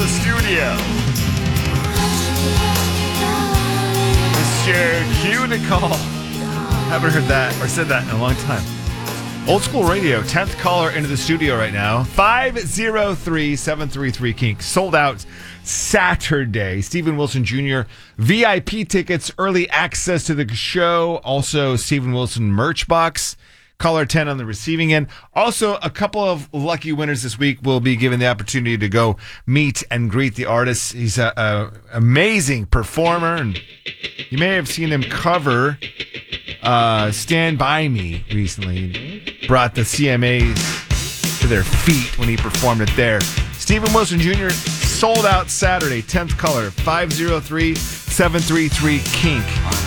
the studio. Mr. Q Nicole. Haven't heard that or said that in a long time. Old School Radio, 10th caller into the studio right now. 503-733-KINK. Sold out Saturday. Stephen Wilson Jr. VIP tickets, early access to the show. Also, Stephen Wilson merch box. Caller 10 on the receiving end. Also, a couple of lucky winners this week will be given the opportunity to go meet and greet the artist. He's an amazing performer, and you may have seen him cover Stand By Me recently. He brought the CMAs to their feet when he performed it there. Stephen Wilson Jr. sold out Saturday, 10th caller, 503-733-KINK.